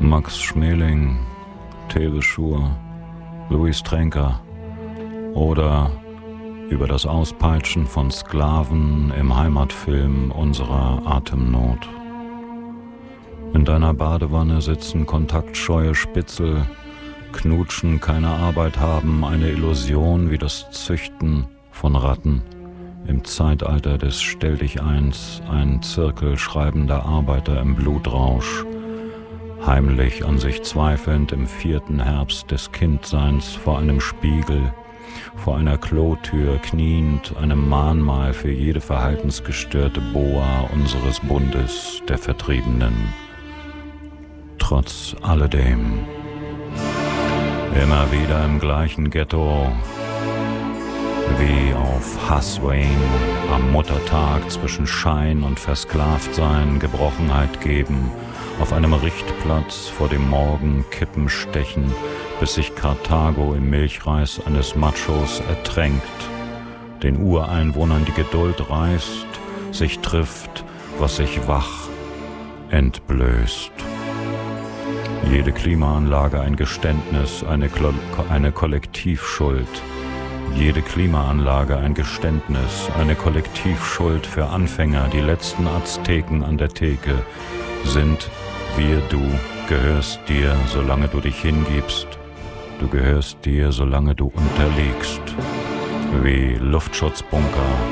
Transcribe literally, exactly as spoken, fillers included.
Max Schmeling, Thebe Schur, Louis Trenker oder über das Auspeitschen von Sklaven im Heimatfilm unserer Atemnot. In deiner Badewanne sitzen kontaktscheue Spitzel, knutschen, keine Arbeit haben, eine Illusion wie das Züchten von Ratten. Im Zeitalter des Stelldicheins ein Zirkel schreibender Arbeiter im Blutrausch, heimlich an sich zweifelnd im vierten Herbst des Kindseins vor einem Spiegel, vor einer Klotür kniend, einem Mahnmal für jede verhaltensgestörte Boa unseres Bundes der Vertriebenen. Trotz alledem, immer wieder im gleichen Ghetto, wie auf Haswayne am Muttertag zwischen Schein und Versklavtsein Gebrochenheit geben, auf einem Richtplatz vor dem Morgen Kippen stechen, bis sich Karthago im Milchreis eines Machos ertränkt, den Ureinwohnern die Geduld reißt, sich trifft, was sich wach entblößt. Jede Klimaanlage ein Geständnis, eine, Klo- eine Kollektivschuld. Jede Klimaanlage ein Geständnis, eine Kollektivschuld für Anfänger. Die letzten Azteken an der Theke sind wir, du gehörst dir, solange du dich hingibst. Du gehörst dir, solange du unterliegst. Wie Luftschutzbunker